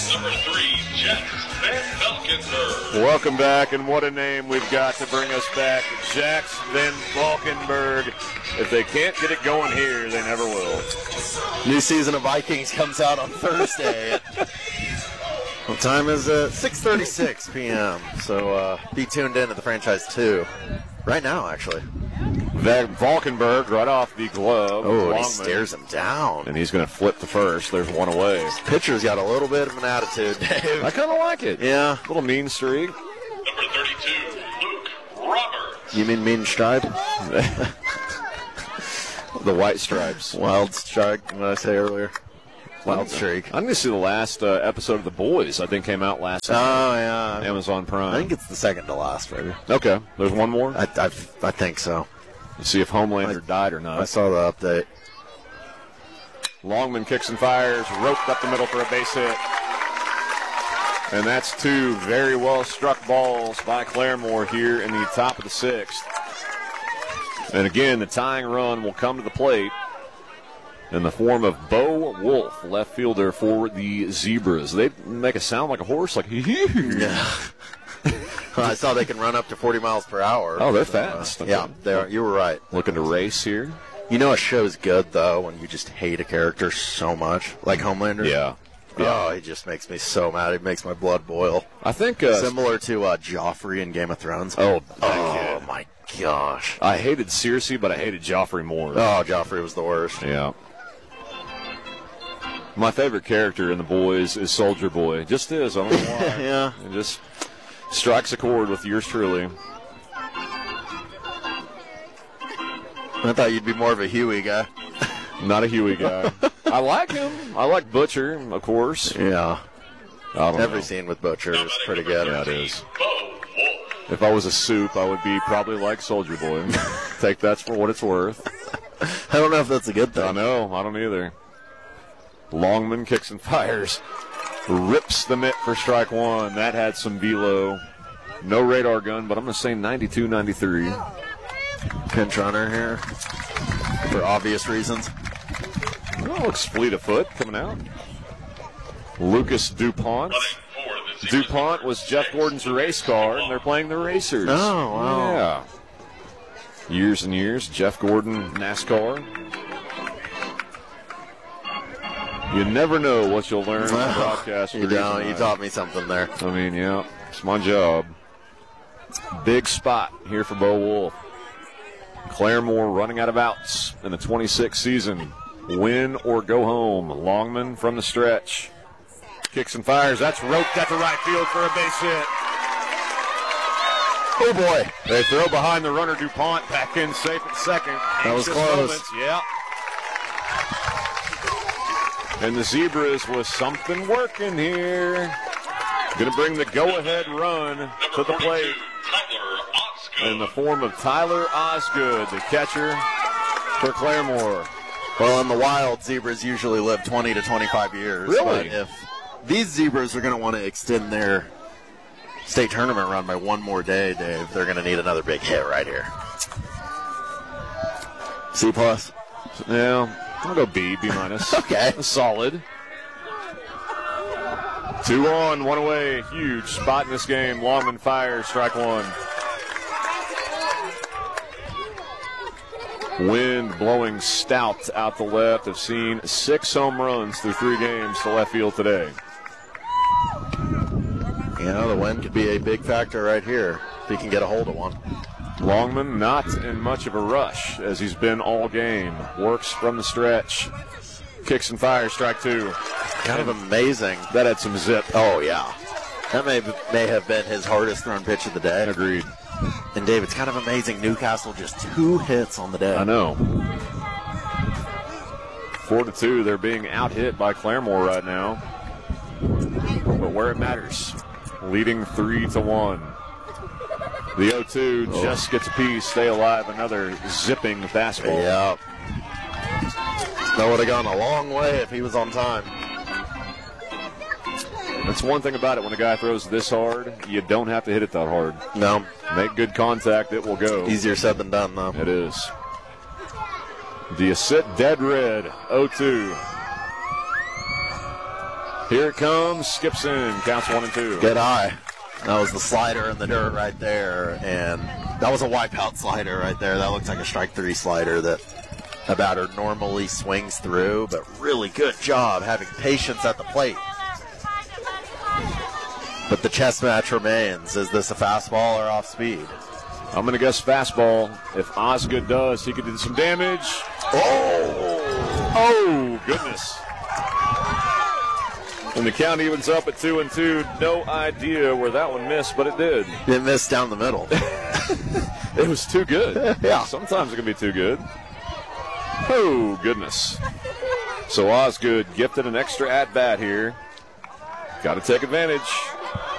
Number 3, Jax Van Valkenburg. Welcome back, and what a name we've got to bring us back. Jax Van Valkenburg. If they can't get it going here, they never will. New season of Vikings comes out on Thursday. What time is it? 6:36 p.m. So be tuned in to the Franchise 2. Right now, actually. Van Valkenburg right off the glove. Oh, he stares him down. And he's going to flip the first. There's one away. Pitcher's got a little bit of an attitude, Dave. I kind of like it. Yeah. Little mean streak. Number 32, Luke Roberts. You mean mean stripe? The white stripes. Wild strike, what did I say earlier? Wild streak. I'm going to see the last episode of The Boys, I think came out last Oh, yeah. on Amazon Prime. I think it's the second to last, maybe. Okay. There's one more? I think so. Let's see if Homelander died or not. I saw the update. Longman kicks and fires, roped up the middle for a base hit. And that's two very well struck balls by Claremore here in the top of the sixth. And again, the tying run will come to the plate in the form of Bo Wolf, left fielder for the Zebras. They make it sound like a horse, like yeah. I saw they can run up to 40 miles per hour. Oh, they're fast. Yeah, they are. You were right. Looking to race here. You know a show's good, though, when you just hate a character so much, like Homelander? Yeah. Oh, he just makes me so mad. It makes my blood boil. I think similar to Joffrey in Game of Thrones. Oh my gosh. I hated Cersei, but I hated Joffrey more. Oh, Joffrey was the worst. Yeah. My favorite character in The Boys is Soldier Boy. Just is. I don't know why. Yeah. It just strikes a chord with yours truly. I thought you'd be more of a Huey guy. Not a Huey guy. I like him. I like Butcher, of course. Yeah. I don't Every know. scene with Butcher is pretty good. Yeah, it is. Bo Wolf. If I was a soup, I would be probably like Soldier Boy. Take that for what it's worth. I don't know if that's a good thing. I know. I don't either. Longman kicks and fires. Rips the mitt for strike one. That had some velo. No radar gun, but I'm going to say 92-93. Pinch runner here for obvious reasons. Oh, looks fleet of foot coming out. Lucas DuPont. DuPont was Jeff Gordon's race car, and they're playing the Racers. Oh, wow. Yeah. Years and years. Jeff Gordon, NASCAR. You never know what you'll learn from broadcast. You don't. You taught me something there. I mean, yeah, it's my job. Big spot here for Bo Wolf. Claremore running out of outs in the 26th season. Win or go home. Longman from the stretch. Kicks and fires. That's roped at the right field for a base hit. Oh, boy. They throw behind the runner DuPont. Back in safe at second. That was Anxious close. moments. Yeah. And the Zebras with something working here. Going to bring the go-ahead run to the plate Tyler Osgood. in the form of Tyler Osgood, the catcher for Claremore. Well, in the wild, zebras usually live 20 to 25 years. Really? But if these zebras are going to want to extend their state tournament run by one more day, Dave, they're going to need another big hit right here. C+. Yeah, I'll go B minus. Okay. Solid. 2 on, 1 away. Huge spot in this game. Longman fires, strike one. Wind blowing stout out the left. Have seen 6 home runs through 3 games to left field today. You know, the wind could be a big factor right here if he can get a hold of one. Longman not in much of a rush as he's been all game. Works from the stretch. Kicks and fires, strike 2. Kind of amazing. That had some zip. Oh, yeah. That may have been his hardest thrown pitch of the day. Agreed. And, Dave, it's kind of amazing. Newcastle just 2 hits on the day. I know. 4-2. They're being out-hit by Claremore right now. But where it matters, leading 3-1. The 0-2 just gets a piece. Stay alive. Another zipping fastball. Yeah. That would have gone a long way if he was on time. That's one thing about it. When a guy throws this hard, you don't have to hit it that hard. No. Make good contact, it will go. Easier said than done, though. It is. Do you sit dead red? 0-2. Here it comes. Skips in. Counts 1 and 2. Good eye. That was the slider in the dirt right there, and that was a wipeout slider right there. That looks like a strike 3 slider that a batter normally swings through, but really good job having patience at the plate. But the chess match remains. Is this a fastball or off speed? I'm going to guess fastball. If Osgood does, he could do some damage. Oh, goodness. And the count evens up at 2 and 2. No idea where that one missed, but it did. It missed down the middle. It was too good. Yeah. Sometimes it can be too good. Oh, goodness. So Osgood gifted an extra at-bat here. Got to take advantage.